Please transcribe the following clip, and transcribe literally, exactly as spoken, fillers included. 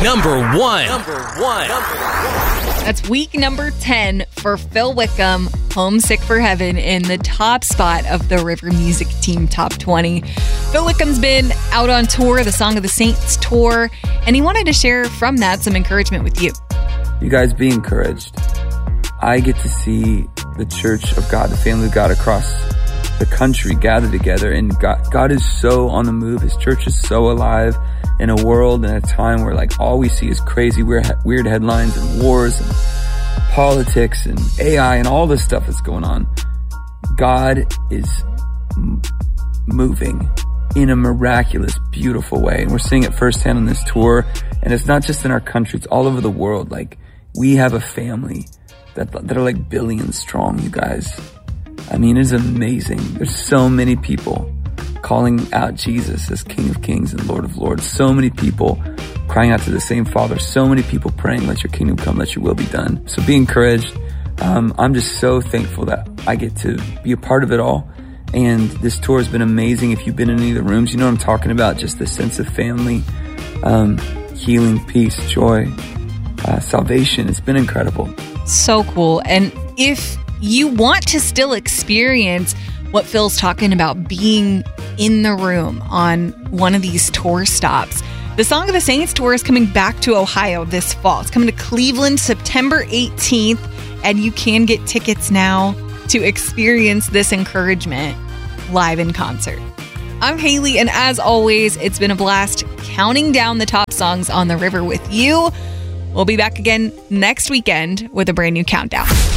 Number one. Number one. That's week number ten for Phil Wickham, Homesick for Heaven, in the top spot of the River Music Team Top twenty. Phil Wickham's been out on tour, the Song of the Saints tour, and he wanted to share from that some encouragement with you. You guys be encouraged. I get to see the Church of God, the family of God across the country gather together, and God, God is so on the move. His church is so alive in a world and a time where like all we see is crazy weird, weird headlines and wars and politics and A I and all this stuff that's going on. God is m- moving in a miraculous, beautiful way. And we're seeing it firsthand on this tour. And it's not just in our country, it's all over the world. Like, we have a family that, that are like billions strong, you guys. I mean, it's amazing. There's so many people calling out Jesus as King of Kings and Lord of Lords. So many people crying out to the same Father. So many people praying, let your kingdom come, let your will be done. So be encouraged. Um, I'm just so thankful that I get to be a part of it all. And this tour has been amazing. If you've been in any of the rooms, you know what I'm talking about. Just the sense of family, um, healing, peace, joy, uh, salvation. It's been incredible. So cool. And if you want to still experience what Phil's talking about, being in the room on one of these tour stops, the Song of the Saints tour is coming back to Ohio this fall. It's coming to Cleveland September eighteenth, and you can get tickets now to experience this encouragement live in concert. I'm Haley, and as always, it's been a blast counting down the top songs on the river with you. We'll be back again next weekend with a brand new countdown.